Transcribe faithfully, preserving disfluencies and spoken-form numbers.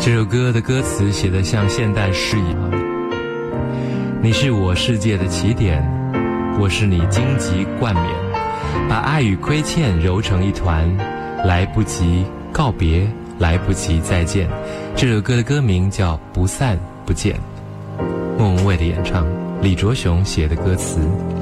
这首歌的歌词写得像现代诗一样，你是我世界的起点，我是你荆棘冠冕，把爱与亏欠揉成一团，来不及告别，来不及再见。这首歌的歌名叫《不散不见》，莫文蔚的演唱，李卓雄写的歌词。